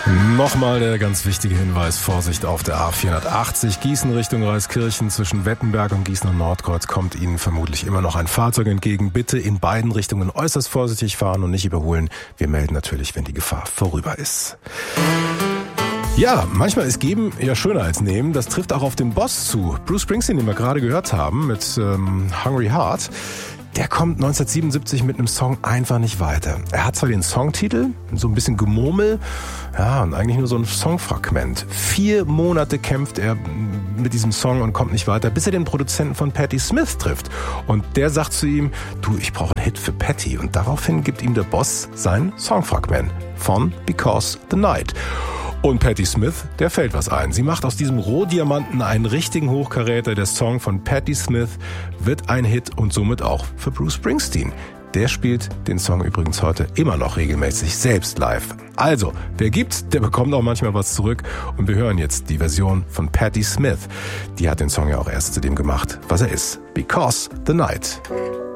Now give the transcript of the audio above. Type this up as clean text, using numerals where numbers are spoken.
Nochmal der ganz wichtige Hinweis, Vorsicht auf der A480 Gießen Richtung Reiskirchen. Zwischen Wettenberg und Gießen und Nordkreuz kommt Ihnen vermutlich immer noch ein Fahrzeug entgegen. Bitte in beiden Richtungen äußerst vorsichtig fahren und nicht überholen. Wir melden natürlich, wenn die Gefahr vorüber ist. Ja, manchmal ist Geben ja schöner als Nehmen. Das trifft auch auf den Boss zu. Bruce Springsteen, den wir gerade gehört haben mit Hungry Heart. Der kommt 1977 mit einem Song einfach nicht weiter. Er hat zwar den Songtitel, so ein bisschen Gemurmel, ja, und eigentlich nur so ein Songfragment. 4 Monate kämpft er mit diesem Song und kommt nicht weiter, bis er den Produzenten von Patti Smith trifft. Und der sagt zu ihm, du, ich brauche einen Hit für Patti. Und daraufhin gibt ihm der Boss sein Songfragment von Because the Night. Und Patti Smith, der fällt was ein. Sie macht aus diesem Rohdiamanten einen richtigen Hochkaräter. Der Song von Patti Smith wird ein Hit und somit auch für Bruce Springsteen. Der spielt den Song übrigens heute immer noch regelmäßig selbst live. Also, wer gibt, der bekommt auch manchmal was zurück. Und wir hören jetzt die Version von Patti Smith. Die hat den Song ja auch erst zu dem gemacht, was er ist. Because the Night.